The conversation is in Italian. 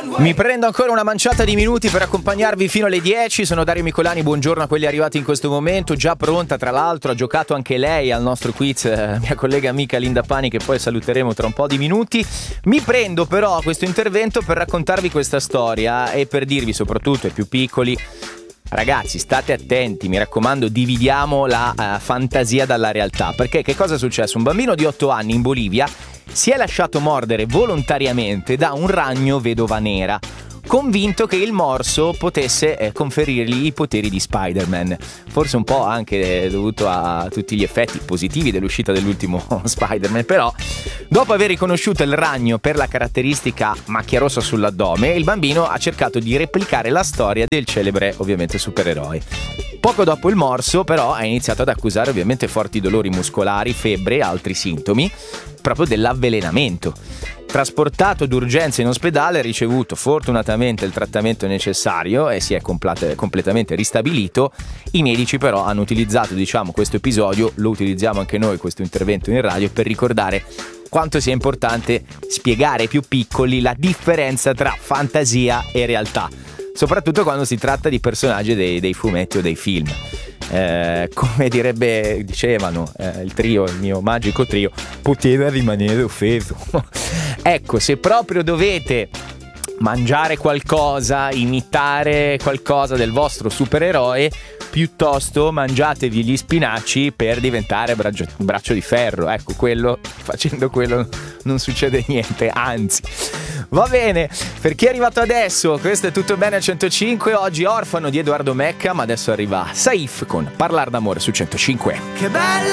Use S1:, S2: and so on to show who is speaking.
S1: Mi prendo ancora una manciata di minuti per accompagnarvi fino alle 10. Sono Dario Micolani, buongiorno a quelli arrivati in questo momento. Già pronta, tra l'altro, ha giocato anche lei al nostro quiz, mia collega amica Linda Pani, che poi saluteremo tra un po' di minuti. Mi prendo però questo intervento per raccontarvi questa storia e per dirvi, soprattutto ai più piccoli, ragazzi, state attenti, mi raccomando, dividiamo la fantasia dalla realtà. Perché che cosa è successo? Un bambino di 8 anni in Bolivia si è lasciato mordere volontariamente da un ragno vedova nera, convinto che il morso potesse conferirgli i poteri di Spider-Man. Forse un po' anche dovuto a tutti gli effetti positivi dell'uscita dell'ultimo Spider-Man, però dopo aver riconosciuto il ragno per la caratteristica macchia rossa sull'addome, il bambino ha cercato di replicare la storia del celebre, ovviamente, supereroe. Poco dopo il morso, però, ha iniziato ad accusare ovviamente forti dolori muscolari, febbre e altri sintomi proprio dell'avvelenamento. Trasportato d'urgenza in ospedale, ha ricevuto fortunatamente il trattamento necessario e si è completamente ristabilito. I medici però hanno utilizzato, questo episodio, lo utilizziamo anche noi, questo intervento in radio, per ricordare quanto sia importante spiegare ai più piccoli la differenza tra fantasia e realtà, soprattutto quando si tratta di personaggi dei fumetti o dei film. Come dicevano il mio magico trio, poteva rimanere offeso. Ecco, se proprio dovete mangiare qualcosa, imitare qualcosa del vostro supereroe, piuttosto mangiatevi gli spinaci per diventare braccio di ferro. Ecco, facendo quello non succede niente, anzi. Va bene, per chi è arrivato adesso, questo è Tutto Bene a 105. Oggi Orfano di Edoardo Mecca, ma adesso arriva Saif con Parlar d'amore su 105.
S2: Che bello!